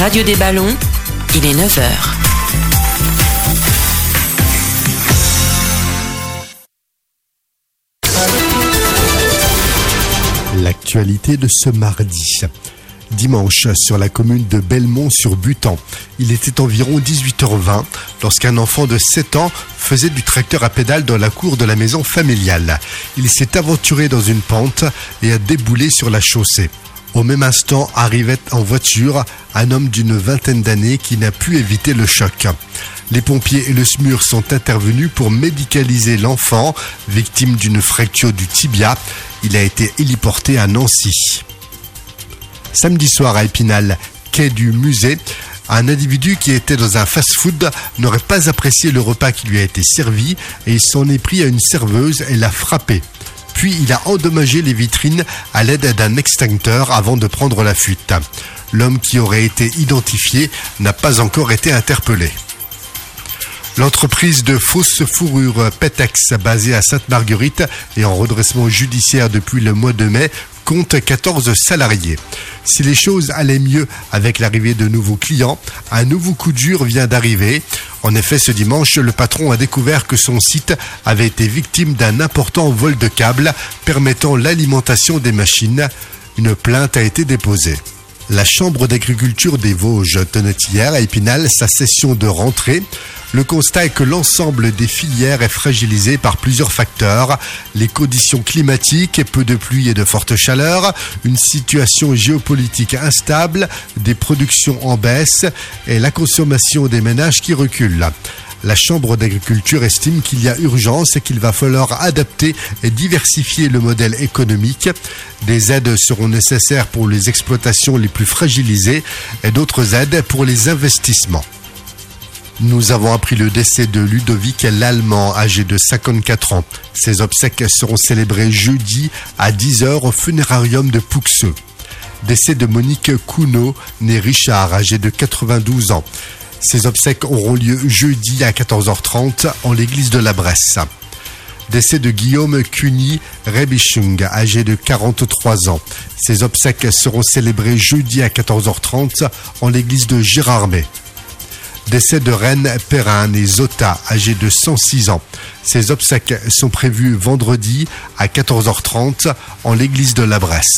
Radio des Ballons, il est 9h. L'actualité de ce mardi. Dimanche, sur la commune de Belmont-sur-Butan, il était environ 18h20 lorsqu'un enfant de 7 ans faisait du tracteur à pédale dans la cour de la maison familiale. Il s'est aventuré dans une pente et a déboulé sur la chaussée. Au même instant, arrivait en voiture un homme d'une vingtaine d'années qui n'a pu éviter le choc. Les pompiers et le SMUR sont intervenus pour médicaliser l'enfant, victime d'une fracture du tibia. Il a été héliporté à Nancy. Samedi soir à Épinal, quai du musée, un individu qui était dans un fast-food n'aurait pas apprécié le repas qui lui a été servi et il s'en est pris à une serveuse et l'a frappé. Puis il a endommagé les vitrines à l'aide d'un extincteur avant de prendre la fuite. L'homme qui aurait été identifié n'a pas encore été interpellé. L'entreprise de fausses fourrures Petex, basée à Sainte-Marguerite et en redressement judiciaire depuis le mois de mai, compte 14 salariés. Si les choses allaient mieux avec l'arrivée de nouveaux clients, un nouveau coup dur vient d'arriver. En effet, ce dimanche, le patron a découvert que son site avait été victime d'un important vol de câbles permettant l'alimentation des machines. Une plainte a été déposée. La Chambre d'agriculture des Vosges tenait hier à Épinal sa session de rentrée. Le constat est que l'ensemble des filières est fragilisé par plusieurs facteurs. Les conditions climatiques, peu de pluie et de forte chaleur, une situation géopolitique instable, des productions en baisse et la consommation des ménages qui recule. La Chambre d'agriculture estime qu'il y a urgence et qu'il va falloir adapter et diversifier le modèle économique. Des aides seront nécessaires pour les exploitations les plus fragilisées et d'autres aides pour les investissements. Nous avons appris le décès de Ludovic l'Allemand, âgé de 54 ans. Ses obsèques seront célébrées jeudi à 10h au funérarium de Pouxeux. Décès de Monique Counot, née Richard, âgée de 92 ans. Ses obsèques auront lieu jeudi à 14h30 en l'église de la Bresse. Décès de Guillaume Cuny Rebichung, âgé de 43 ans. Ses obsèques seront célébrées jeudi à 14h30 en l'église de Gérardmer. Décès de Reine Perrin et Zota, âgée de 106 ans. Ses obsèques sont prévues vendredi à 14h30 en l'église de la Bresse.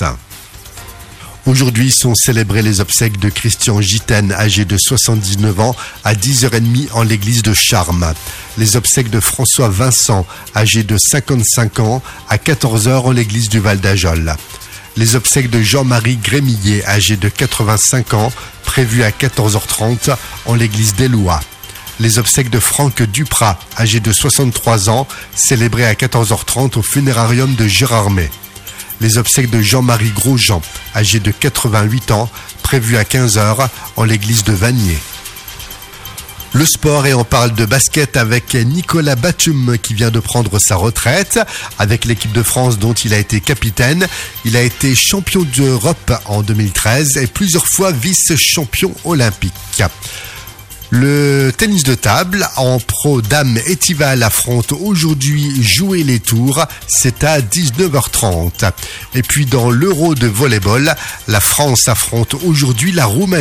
Aujourd'hui sont célébrées les obsèques de Christian Gitten, âgé de 79 ans, à 10h30 en l'église de Charmes. Les obsèques de François Vincent, âgé de 55 ans, à 14h en l'église du Val d'Ajol. Les obsèques de Jean-Marie Grémillet, âgé de 85 ans, prévues à 14h30 en l'église d'Éloie. Les obsèques de Franck Duprat, âgé de 63 ans, célébrées à 14h30 au funérarium de Gérardmer. Les obsèques de Jean-Marie Grosjean, âgé de 88 ans, prévues à 15h en l'église de Vanier. Le sport, et on parle de basket avec Nicolas Batum qui vient de prendre sa retraite avec l'équipe de France dont il a été capitaine. Il a été champion d'Europe en 2013 et plusieurs fois vice-champion olympique. Le tennis de table en pro dames, Etival affronte aujourd'hui Jouer les Tours, c'est à 19h30. Et puis dans l'Euro de volleyball, la France affronte aujourd'hui la Roumanie.